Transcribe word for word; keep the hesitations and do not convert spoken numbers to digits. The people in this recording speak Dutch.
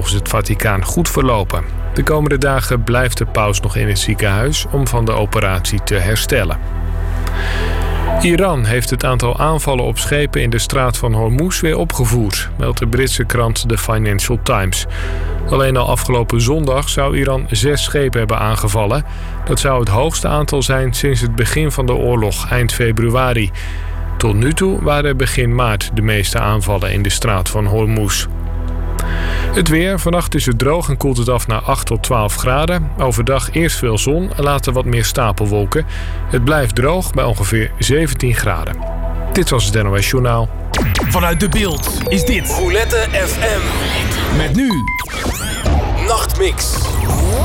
volgens het Vaticaan goed verlopen. De komende dagen blijft de paus nog in het ziekenhuis om van de operatie te herstellen. Iran heeft het aantal aanvallen op schepen in de straat van Hormuz weer opgevoerd, meldt de Britse krant The Financial Times. Alleen al afgelopen zondag zou Iran zes schepen hebben aangevallen. Dat zou het hoogste aantal zijn sinds het begin van de oorlog eind februari. Tot nu toe waren begin maart de meeste aanvallen in de straat van Hormuz. Het weer. Vannacht is het droog en koelt het af naar acht tot twaalf graden. Overdag eerst veel zon, later wat meer stapelwolken. Het blijft droog bij ongeveer zeventien graden. Dit was het N O S Journaal. Vanuit De Beeld is dit Roulette F M. Met nu Nachtmix.